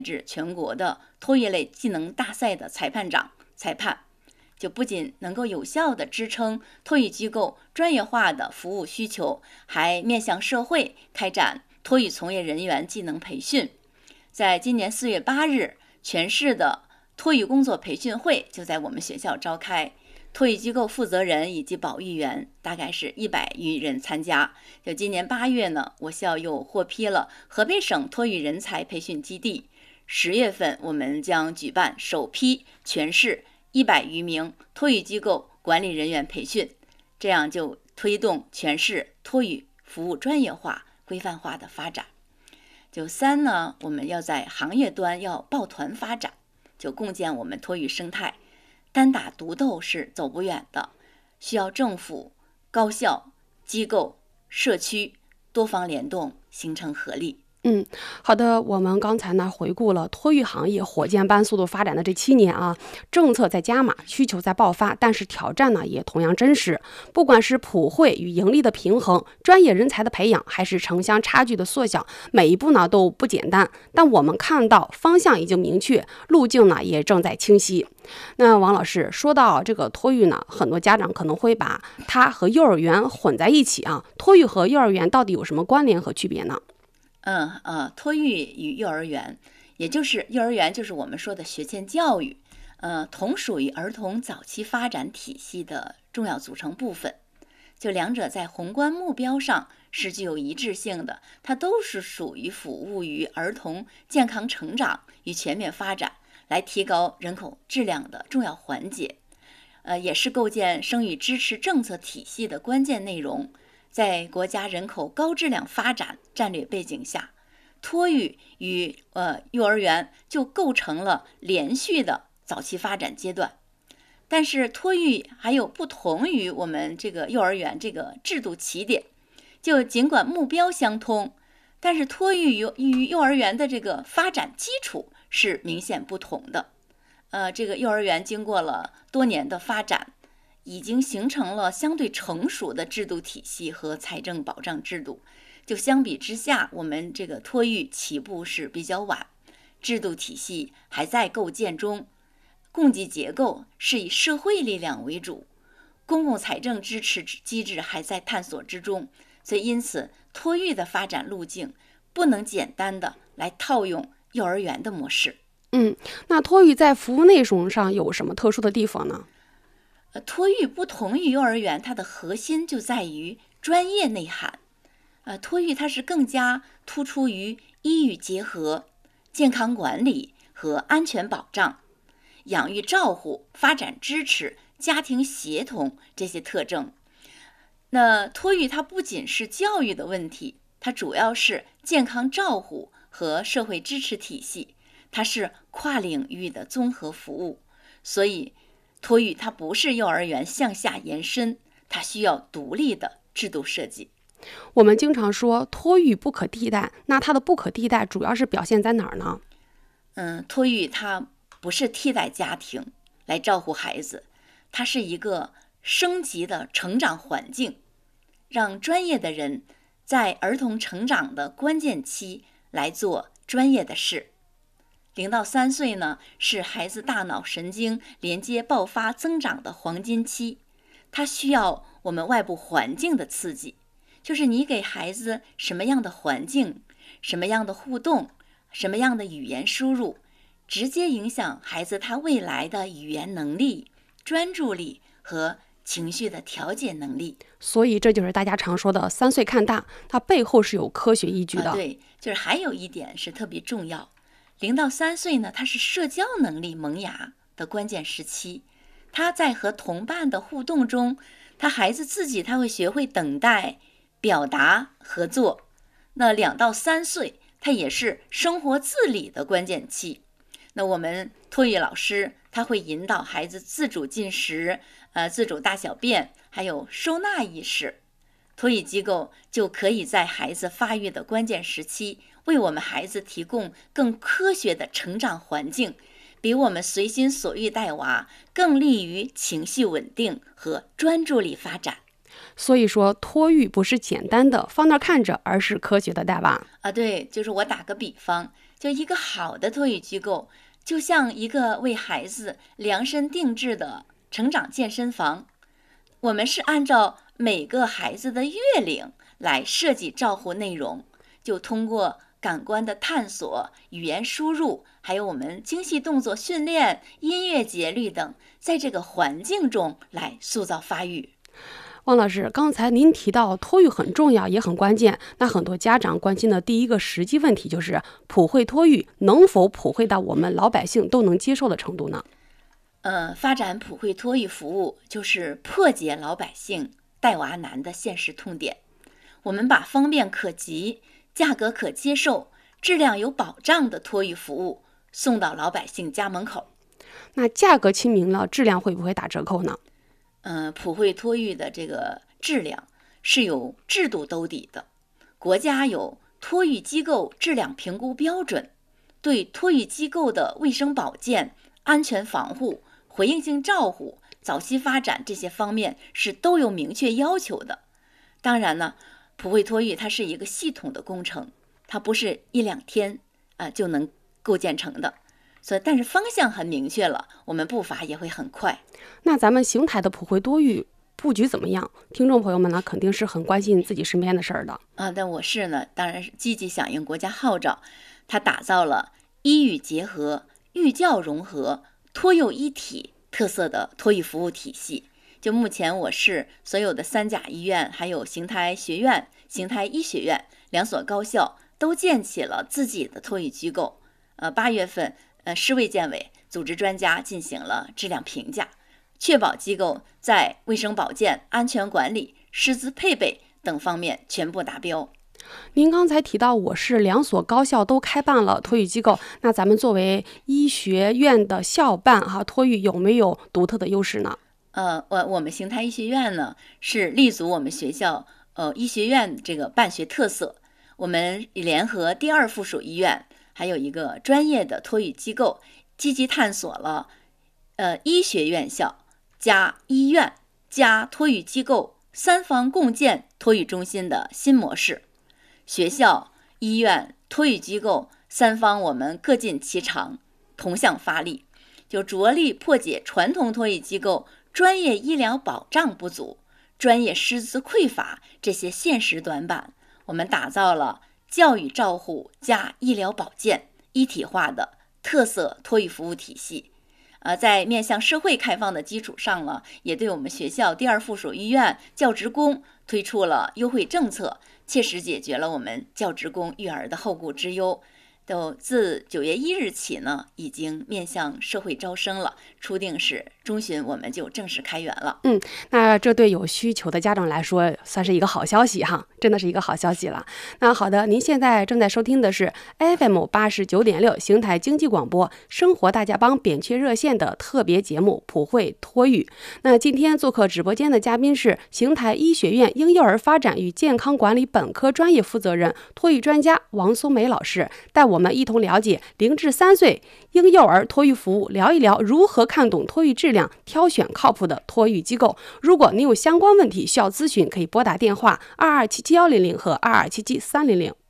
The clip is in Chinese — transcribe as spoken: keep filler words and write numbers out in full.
制全国的托育类技能大赛的裁判长裁判，就不仅能够有效地支撑托育机构专业化的服务需求，还面向社会开展托育从业人员技能培训。在今年四月八日，全市的托育工作培训会就在我们学校召开，托育机构负责人以及保育员大概是一百余人参加。就今年八月呢，我校又获批了河北省托育人才培训基地。十月份，我们将举办首批全市一百余名托育机构管理人员培训，这样就推动全市托育服务专业化、规范化的发展。就三呢，我们要在行业端要抱团发展，就共建我们托育生态。单打独斗是走不远的，需要政府、高校、机构、社区多方联动，形成合力。 嗯，好的，我们刚才呢回顾了托育行业火箭般速度发展的这七年啊，政策在加码，需求在爆发，但是挑战呢也同样真实。不管是普惠与盈利的平衡，专业人才的培养，还是城乡差距的缩小，每一步呢都不简单。但我们看到方向已经明确，路径呢也正在清晰。那王老师说到这个托育呢，很多家长可能会把它和幼儿园混在一起啊，托育和幼儿园到底有什么关联和区别呢？ 嗯呃，托育与幼儿园，也就是幼儿园，就是我们说的学前教育，呃，同属于儿童早期发展体系的重要组成部分。就两者在宏观目标上是具有一致性的，它都是属于服务于儿童健康成长与全面发展，来提高人口质量的重要环节，呃，也是构建生育支持政策体系的关键内容。在国家人口高质量发展战略背景下，托育与呃幼儿园就构成了连续的早期发展阶段。但是托育还有不同于我们这个幼儿园这个制度起点，就尽管目标相通，但是托育与与幼儿园的这个发展基础是明显不同的。呃，这个幼儿园经过了多年的发展，已经形成了相对成熟的制度体系和财政保障制度。就相比之下，我们这个托育起步是比较晚，制度体系还在构建中，供给结构是以社会力量为主，公共财政支持机制还在探索之中。所以因此托育的发展路径不能简单的来套用幼儿园的模式。 嗯，那托育在服务内容上有什么特殊的地方呢？ 呃，托育不同于幼儿园，它的核心就在于专业内涵。呃，托育它是更加突出于医育结合、健康管理和安全保障、养育照护、发展支持、家庭协同这些特征。那托育它不仅是教育的问题，它主要是健康照护和社会支持体系，它是跨领域的综合服务。所以托育它不是幼儿园向下延伸，它需要独立的制度设计。 我们经常说托育不可替代，那它的不可替代主要是表现在哪儿呢？ 嗯，托育它不是替代家庭来照顾孩子，它是一个升级的成长环境，让专业的人在儿童成长的关键期来做专业的事。零到三岁呢，是孩子大脑神经连接爆发增长的黄金期，它需要我们外部环境的刺激，就是你给孩子什么样的环境、什么样的互动、什么样的语言输入，直接影响孩子他未来的语言能力、专注力和情绪的调节能力。 所以这就是大家常说的三岁看大，它背后是有科学依据的。 啊、对，就是还有一点是特别重要。零到三岁呢，它是社交能力萌芽的关键时期。他在和同伴的互动中，他孩子自己他会学会等待、表达、合作。那两到三岁，他也是生活自理的关键期。那我们托育老师他会引导孩子自主进食、呃自主大小便，还有收纳意识。托育机构就可以在孩子发育的关键时期，为我们孩子提供更科学的成长环境，比我们随心所欲带娃更利于情绪稳定和专注力发展。 所以说托育不是简单的放那看着，而是科学的带娃啊。对，就是我打个比方， 就一个好的托育机构，就像一个为孩子量身定制的成长健身房。我们是按照每个孩子的月龄来设计照护内容，就通过感官的探索、语言输入，还有我们精细动作训练、音乐节律等，在这个环境中来塑造发育。 汪老师，刚才您提到托育很重要也很关键，那很多家长关心的第一个实际问题就是普惠托育能否普惠到我们老百姓都能接受的程度呢？ 呃，发展普惠托育服务就是破解老百姓带娃难的现实痛点。我们把方便可及、价格可接受、质量有保障的托育服务送到老百姓家门口。 那价格亲民了，质量会不会打折扣呢？ 呃，普惠托育的这个质量是有制度兜底的，国家有托育机构质量评估标准，对托育机构的卫生保健、安全防护、回应性照护、早期发展这些方面是都有明确要求的。当然呢，普惠托育它是一个系统的工程，它不是一两天啊、呃、就能构建成的。所以，但是方向很明确了，我们步伐也会很快。 那咱们邢台的普惠托育布局怎么样？听众朋友们呢，肯定是很关心自己身边的事儿的啊。但我市呢，当然是积极响应国家号召，它打造了医育结合、育教融合、托幼一体特色的托育服务体系。就目前我市所有的三甲医院，还有邢台学院、邢台医学院两所高校都建起了自己的托育机构。呃，八月份。呃，市卫健委组织专家进行了质量评价，确保机构在卫生保健、安全管理、师资配备等方面全部达标。 您刚才提到我市两所高校都开办了托育机构，那咱们作为医学院的校办哈、啊，托育有没有独特的优势呢？ 呃，我我们邢台医学院呢是立足我们学校呃医学院这个办学特色，我们联合第二附属医院。还有一个专业的托育机构，积极探索了，呃，医学院校加医院加托育机构三方共建托育中心的新模式。学校、医院、托育机构三方我们各尽其长，同向发力，就着力破解传统托育机构专业医疗保障不足、专业师资匮乏这些现实短板，我们打造了教育照护加医疗保健一体化的特色托育服务体系。呃，在面向社会开放的基础上呢，也对我们学校第二附属医院教职工推出了优惠政策，切实解决了我们教职工育儿的后顾之忧。都自九月一日起呢，已经面向社会招生了，初定是中旬我们就正式开园了。 嗯，那这对有需求的家长来说算是一个好消息哈，真的是一个好消息了。那好的，您现在正在收听的是 F M 八十九点六邢台经济广播生活大家帮扁鹊热线的特别节目普惠托育。那今天做客直播间的嘉宾是邢台医学院婴幼儿发展与健康管理本科专业负责人、托育专家王松梅老师，带我们一同了解零至三岁婴幼儿托育服务，聊一聊如何看懂托育质量，挑选靠谱的托育机构。如果您有相关问题需要咨询，可以拨打电话二二七七幺零零和二二七七三零零。